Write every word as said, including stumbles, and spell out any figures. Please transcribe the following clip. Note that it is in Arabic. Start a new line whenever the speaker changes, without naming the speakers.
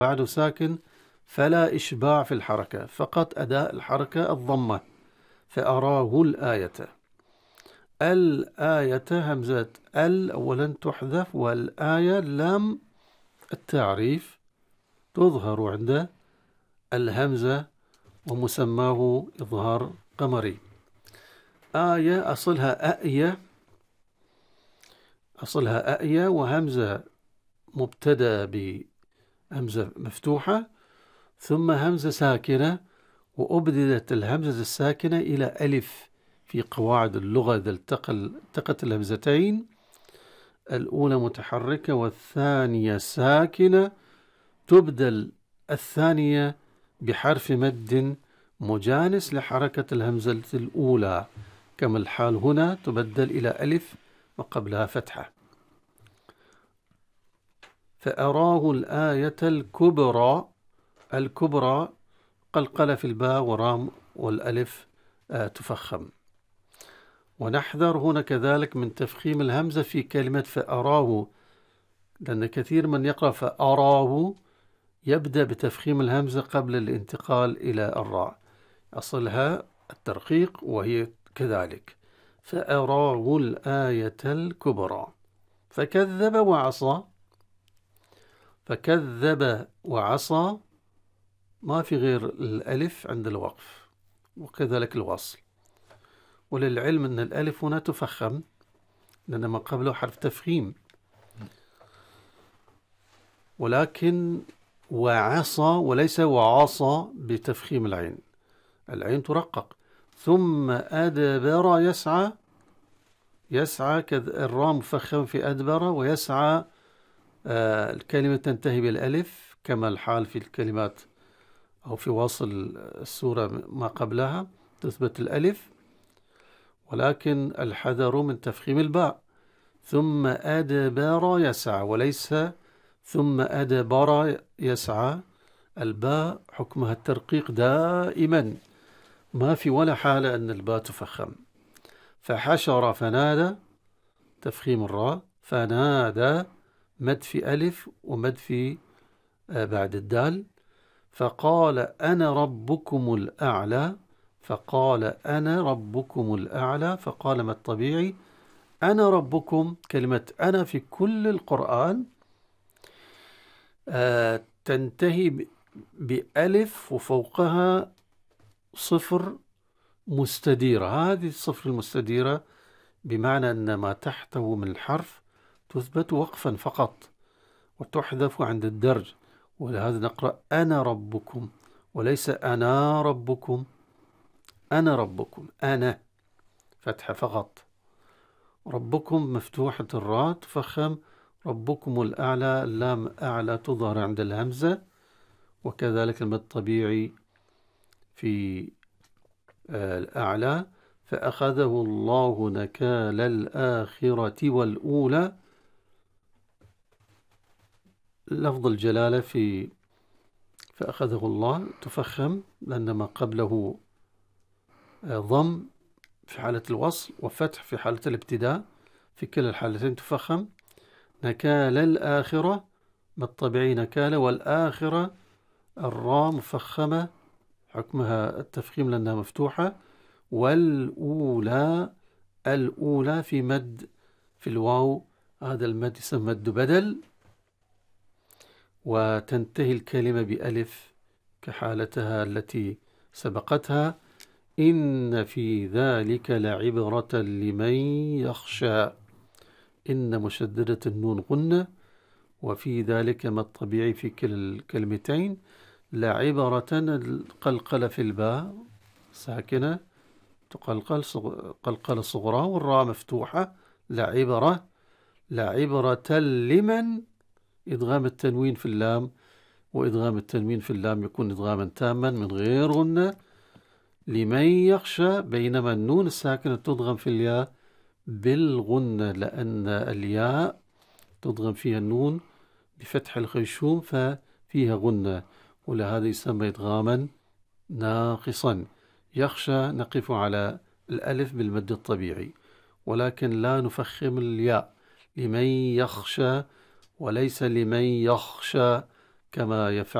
بعده ساكن فلا إشباع في الحركة، فقط أداء الحركة الضمة. فأراه الآية. الآية همزة ال أولا تحذف، والآية لام التعريف تظهر عند الهمزة ومسماه إظهار قمري. آية أصلها أأية، أصلها أأية، وهمزة مبتدأ بهمزة مفتوحة ثم همزة ساكنة، وأبدلت الهمزة الساكنة إلى ألف في قواعد اللغة إذا التقت الهمزتين، الأولى متحركة والثانية ساكنة، تبدل الثانية بحرف مد مجانس لحركة الهمزة الأولى، كما الحال هنا تبدل إلى ألف وقبلها فتحة. فأراه الآية الكبرى. الكبرى قلقلة في الباء ورام والألف آه تفخم. ونحذر هنا كذلك من تفخيم الهمزة في كلمة فأراه، لأن كثير من يقرأ فأراه يبدأ بتفخيم الهمزة قبل الانتقال إلى الراء، أصلها الترقيق وهي كذلك. فأراه الآية الكبرى. فكذب وعصى. فكذب وعصى ما في غير الألف عند الوقف، وكذلك الوصل. وللعلم أن الألف هنا تفخم لأن ما قبله حرف تفخيم، ولكن وعصى وليس وعصى بتفخيم العين، العين ترقق. ثم أدبر يسعى. يسعى الراء مفخم في أدبر، ويسعى آه الكلمة تنتهي بالألف كما الحال في الكلمات أو في وصل السورة ما قبلها تثبت الألف، ولكن الحذر من تفخيم الباء. ثم أدبر يسعى وليس ثم أدبر يسعى. الباء حكمها الترقيق دائما، ما في ولا حالة أن الباء تفخم. فحشر فنادى تفخيم الراء، فنادى مد في ألف ومد في بعد الدال. فقال أنا ربكم الأعلى. فقال أنا ربكم الأعلى. فقال ما الطبيعي أنا ربكم. كلمة أنا في كل القرآن آه تنتهي بألف وفوقها صفر مستديرة. هذه الصفر المستديرة بمعنى أن ما تحته من الحرف تثبت وقفا فقط وتحذف عند الدرج، ولهذا نقرأ أنا ربكم وليس أنا ربكم. أنا ربكم، أنا فتحة فقط. ربكم مفتوحة الراء تفخم. ربكم الأعلى اللام أعلى تظهر عند الهمزة، وكذلك المد الطبيعي في الأعلى. فأخذه الله نكال الآخرة والأولى. لفظ الجلالة في فأخذه الله تفخم لأن ما قبله ضم في حالة الوصل وفتح في حالة الابتداء، في كلا الحالتين تفخم. نكال الآخرة ما الطبيعي نكال، والآخرة الراء مفخمة حكمها التفخيم لأنها مفتوحة. والأولى الأولى في مد في الواو، هذا المد يسمى مد بدل، وتنتهي الكلمة بألف كحالتها التي سبقتها. إن في ذلك لعبرة لمن يخشى. إن مشددة النون غنة، وفي ذلك ما الطبيعي في كل الكلمتين. لعبرة القلقلة في الباء ساكنة تقلقل قلقلة صغرى، والراء مفتوحة. لعبرة لعبرة لمن إدغام التنوين في اللام، وإدغام التنوين في اللام يكون إدغاما تاما من غير غنة. لمن يخشى، بينما النون الساكنة تدغم في الياء بالغنة لأن الياء تدغم فيها النون بفتح الخيشوم ففيها غنة، ولهذا يسمى إدغاما ناقصا. يخشى نقف على الألف بالمد الطبيعي، ولكن لا نفخم الياء. لمن يخشى وليس لمن يخشى كما يفعل